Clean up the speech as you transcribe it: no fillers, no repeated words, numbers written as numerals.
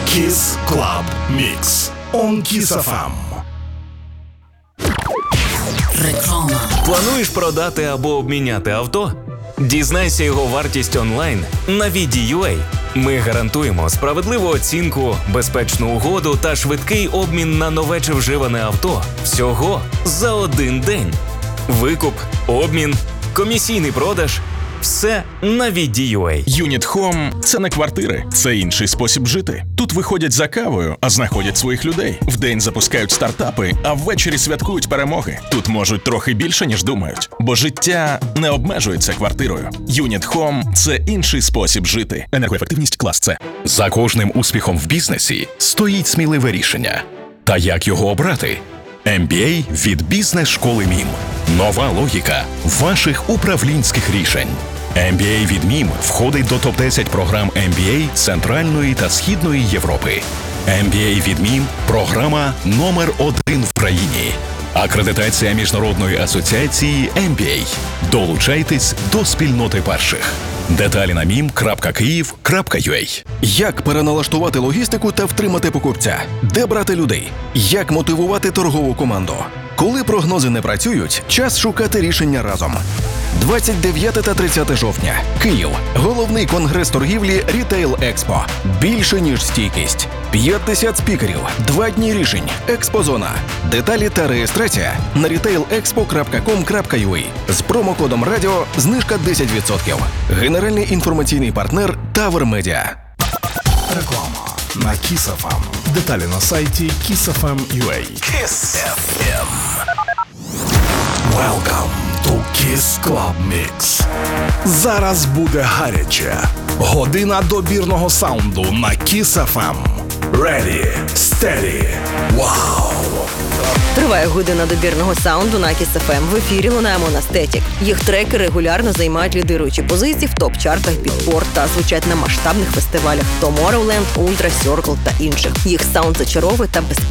Kiss Club Mix on Kiss FM. Реклама. Плануєш продати або обміняти авто? Дізнайся його вартість онлайн на VD.ua. Ми гарантуємо справедливу оцінку, безпечну угоду та швидкий обмін на нове чи вживане авто всього за один день. Викуп, обмін, комісійний продаж – все на VD.ua. Unit Home – це не квартири, це інший спосіб жити. Тут виходять за кавою, а знаходять своїх людей. Вдень запускають стартапи, а ввечері святкують перемоги. Тут можуть трохи більше, ніж думають. Бо життя не обмежується квартирою. Unit Home – це інший спосіб жити. Енергоефективність клас С. За кожним успіхом в бізнесі стоїть сміливе рішення. Та як його обрати? MBA від бізнес-школи МІМ. Нова логіка ваших управлінських рішень. MBA від МІМ входить до топ-10 програм MBA Центральної та Східної Європи. MBA від МІМ – програма номер 1 в країні. Акредитація Міжнародної асоціації MBA. Долучайтесь до спільноти перших. Деталі на mim.kyiv.ua. Як переналаштувати логістику та втримати покупця? Де брати людей? Як мотивувати торгову команду? Коли прогнози не працюють, час шукати рішення разом. 29 та 30 жовтня. Київ. Головний конгрес торгівлі Retail Expo. Більше, ніж стійкість. 50 спікерів. 2 дні рішень. Експозона. Деталі та реєстрація на retailexpo.com.ua. З промокодом радіо знижка 10%. Генеральний інформаційний партнер Tower Media. Реклама на Kiss FM. Деталі на сайті kissfm.ua. Kiss FM. Welcome to Kiss Club Mix. Зараз буде гаряче. Година добірного саунду на Kiss FM. Ready, steady, wow! Триває година добірного саунду на Kiss FM. В ефірі лунає Монастетік. Їх треки регулярно займають лідируючі позиції в топ-чартах Beatport та звучать на масштабних фестивалях Tomorrowland, Ultra, Circle та інших. Їх саунд зачаровує та безпечний.